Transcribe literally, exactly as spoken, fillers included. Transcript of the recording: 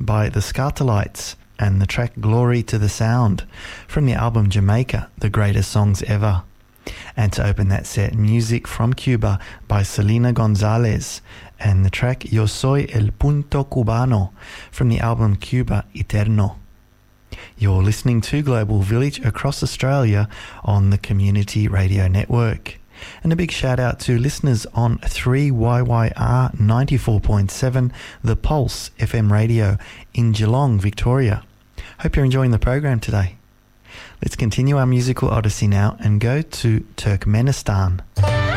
by the Scartalites and the track Glory to the Sound from the album Jamaica, The Greatest Songs Ever. And to open that set, music from Cuba by Selena Gonzalez and the track Yo Soy El Punto Cubano from the album Cuba Eterno. You're listening to Global Village across Australia on the Community Radio Network. And a big shout out to listeners on three Y Y R ninety-four point seven, The Pulse F M radio in Geelong, Victoria. Hope you're enjoying the program today. Let's continue our musical odyssey now and go to Turkmenistan.